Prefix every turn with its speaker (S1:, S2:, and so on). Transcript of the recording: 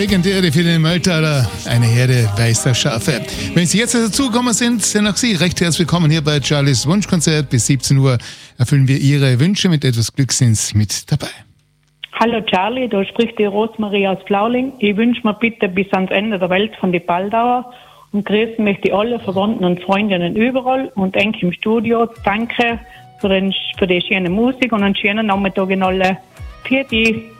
S1: legendäre Film Mölltaler, eine Herde weißer Schafe. Wenn Sie jetzt dazugekommen sind auch Sie recht herzlich willkommen hier bei Charlies Wunschkonzert. Bis 17 Uhr erfüllen wir Ihre Wünsche. Mit etwas Glück sind Sie mit dabei.
S2: Hallo Charlie, da spricht die Rosmarie aus Flauling. Ich wünsche mir bitte bis ans Ende der Welt von die Baldauer und grüßen möchte ich alle Verwandten und Freundinnen überall und Enke im Studio. Danke für die schöne Musik und einen schönen Nachmittag in alle. Für die.